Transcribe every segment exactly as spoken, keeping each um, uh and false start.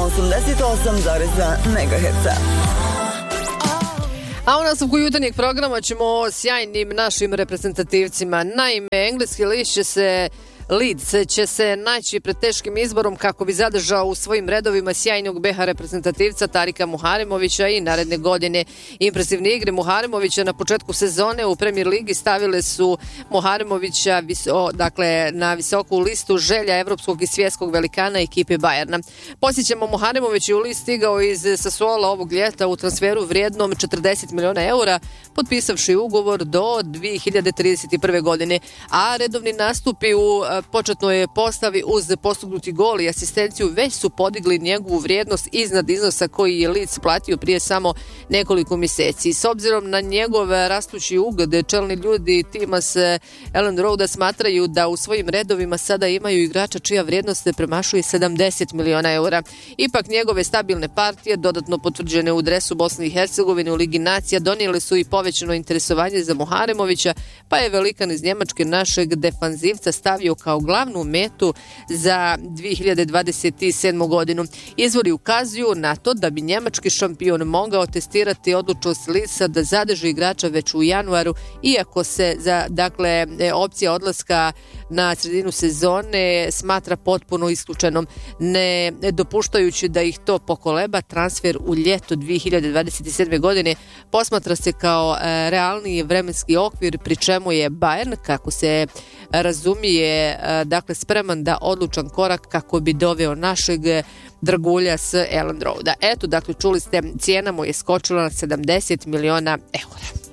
osamdeset osam zarez dva megaherca. A u nastavku jutarnjeg programa ćemo o sjajnim našim reprezentativcima. Naime, engleski list će se Leeds će se naći pred teškim izborom kako bi zadržao u svojim redovima sjajnog B H reprezentativca Tarika Muharimovića i naredne godine. Impresivne igre Muharimovića na početku sezone u Premier ligi stavile su Muharimovića viso, dakle, na visoku listu želja evropskog i svjetskog velikana ekipe Bayerna. Posjećamo, Muharimović je u list stigao iz Sassuola ovog ljeta u transferu vrijednom četrdeset miliona eura, potpisavši ugovor do dvije hiljade trideset prve. godine, a redovni nastupi u početnoj postavi uz postignuti gol i asistenciju već su podigli njegovu vrijednost iznad iznosa koji je Leeds platio prije samo nekoliko mjeseci. S obzirom na njegov rastući ugled, čelni ljudi tima s Elland Roada smatraju da u svojim redovima sada imaju igrača čija vrijednost premašuje sedamdeset miliona eura. Ipak njegove stabilne partije, dodatno potvrđene u dresu Bosne i Hercegovine u Ligi nacija, donijele su i povećano interesovanje za Muharimovića, pa je velikan iz Njemačke našeg defanzivca stavio kao glavnu metu za dvije hiljade dvadeset sedmu. godinu. Izvori ukazuju na to da bi njemački šampion mogao testirati odlučnost Leedsa da zadrži igrača već u januaru, iako se za, dakle, opcija odlaska na sredinu sezone smatra potpuno isključenom, ne dopuštajući da ih to pokoleba. Transfer u ljeto dvije hiljade dvadeset sedme. godine posmatra se kao realniji vremenski okvir, pri čemu je Bayern, kako se razumije, dakle, spreman da odlučan korak kako bi doveo našeg dragulja s Elland Roada. Eto, dakle, čuli ste, cijena mu je skočila na sedamdeset miliona eura.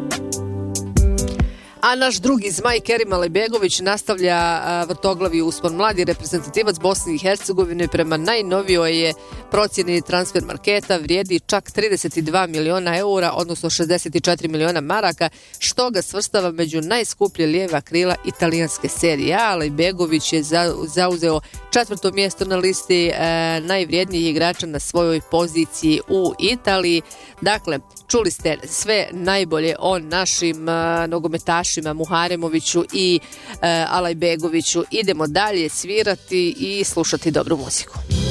A naš drugi zmaj Kerim Alajbegović nastavlja vrtoglavi uspon. Mladi reprezentativac Bosne i Hercegovine prema najnovijoj je procjeni transfer marketa vrijedi čak trideset dva miliona eura, odnosno šezdeset četiri miliona maraka, što ga svrstava među najskuplje lijeva krila italijanske serije. A Alajbegović je zauzeo četvrto mjesto na listi e, najvrijednijih igrača na svojoj poziciji u Italiji. Dakle, čuli ste sve najbolje o našim e, nogometašima Muharimoviću i e, Alajbegoviću. Idemo dalje svirati i slušati dobru muziku.